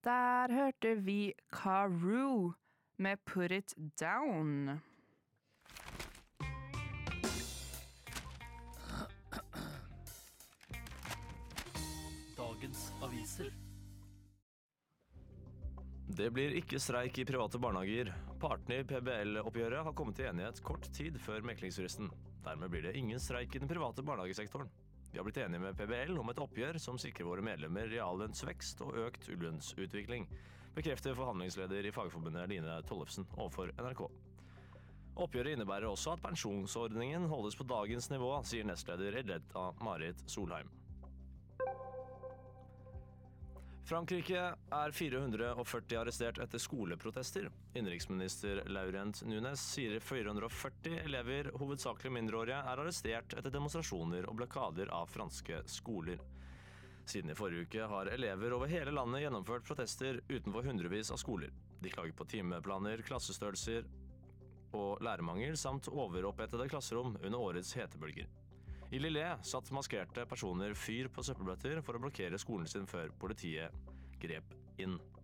Der hørte vi Karoo med Put It Down. Dagens aviser. Det blir ikke streik i private barnehager. Partene i PBL-oppgjøret har kommet til enighet kort tid før meklingsfristen. Dermed blir det ingen streik i den private barnehagesektoren. De har blitt enige med PBL om et oppgjør som sikrer våre medlemmer reallønnsvekst og økt lønnsutvikling, bekrefter forhandlingsleder i Fagforbundet Line Tollefsen overfor NRK. Oppgjøret innebærer også at pensjonsordningen holdes på dagens nivå, sier nestleder Edletta Marit Solheim. Frankrike er 440 arrestert etter skoleprotester. Innenriksminister Laurent Nunez sier 440 elever, hovedsakelig mindreårige, er arrestert etter demonstrasjoner og blokader av franske skoler. Siden i forrige uke har elever over hele landet gjennomført protester utenfor hundrevis av skoler. De klager på timeplaner, klassestørrelser og lærermangel samt overopphetede klasserom under årets hetebølger. I Lille satt maskerte personer fyr på søppelbøtter for å blokkere skolen sin før politiet grep inn.